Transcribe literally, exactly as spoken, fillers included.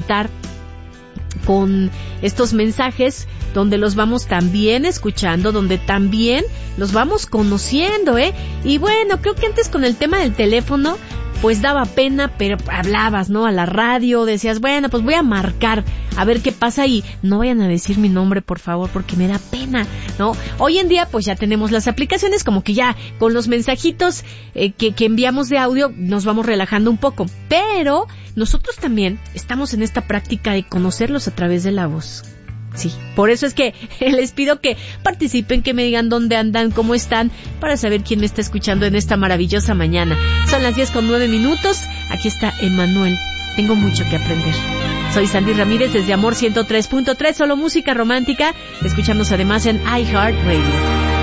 conectar con estos mensajes donde los vamos también escuchando, donde también los vamos conociendo, ¿eh? Y bueno, creo que antes con el tema del teléfono, pues daba pena, pero hablabas, ¿no? A la radio, decías, bueno, pues voy a marcar, a ver qué pasa y no vayan a decir mi nombre, por favor, porque me da pena, ¿no? Hoy en día, pues ya tenemos las aplicaciones, como que ya con los mensajitos eh, que, que enviamos de audio nos vamos relajando un poco, pero nosotros también estamos en esta práctica de conocerlos a través de la voz. Sí, por eso es que les pido que participen, que me digan dónde andan, cómo están, para saber quién me está escuchando en esta maravillosa mañana. Son las diez con nueve minutos, aquí está Emanuel, tengo mucho que aprender. Soy Sandy Ramírez desde Amor ciento tres punto tres, solo música romántica. Escuchamos además en iHeartRadio.